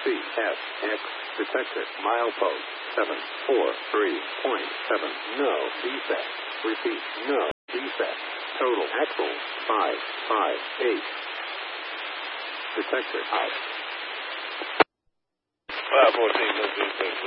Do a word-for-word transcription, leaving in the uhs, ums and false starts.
S X. Detected. Milepost seven four three point seven. No defect. Repeat. No defect. Total axle five five eight. Detected. Out. five fourteen, no defect.